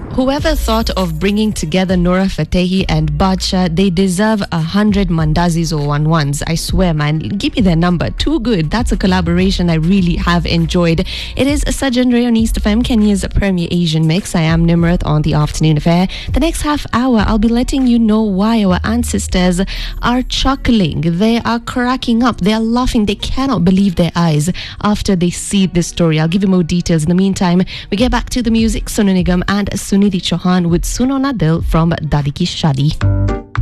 Whoever thought of bringing together Nora Fatehi and Badshah, they deserve 100 Mandazis or 11s. I swear, man. Give me their number. Too good. That's a collaboration I really have enjoyed. It is Sajan Ray on East FM, Kenya's premier Asian mix. I am Nimrath on the Afternoon Affair. The next half hour, I'll be letting you know why our ancestors are chuckling. They are cracking up. They are laughing. They cannot believe their eyes after they see this story. I'll give you more details. In the meantime, we get back to the music. Sonu Nigam and Sunidhi Chauhan with Suno Na Dil from Dadi Ki Shadi.